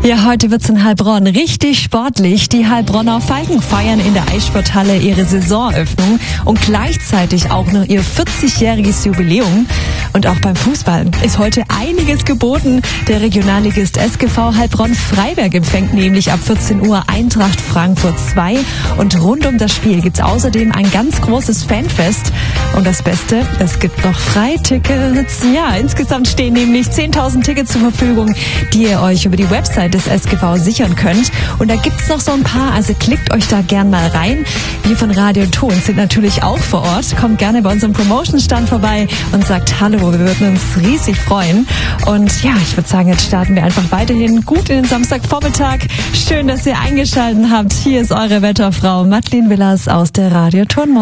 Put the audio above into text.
Ja, heute wird's in Heilbronn richtig sportlich. Die Heilbronner Falken feiern in der Eissporthalle ihre Saisoneröffnung und gleichzeitig auch noch ihr 40-jähriges Jubiläum. Und auch beim Fußball ist heute einiges geboten. Der Regionalligist SGV Heilbronn-Freiberg empfängt nämlich ab 14 Uhr Eintracht Frankfurt 2. Und rund um das Spiel gibt's außerdem ein ganz großes Fanfest. Und das Beste, es gibt noch Freitickets. Ja, insgesamt stehen nämlich 10.000 Tickets zur Verfügung, die ihr euch über die Website des SGV sichern könnt. Und da gibt's noch so ein paar, also klickt euch da gern mal rein. Wir von Radio Ton sind natürlich auch vor Ort. Kommt gerne bei unserem Promotion-Stand vorbei und sagt Hallo, wir würden uns riesig freuen. Und ja, ich würde sagen, jetzt starten wir einfach weiterhin gut in den Samstagvormittag. Schön, dass ihr eingeschaltet habt. Hier ist eure Wetterfrau Madeleine Willers aus der Radio Ton.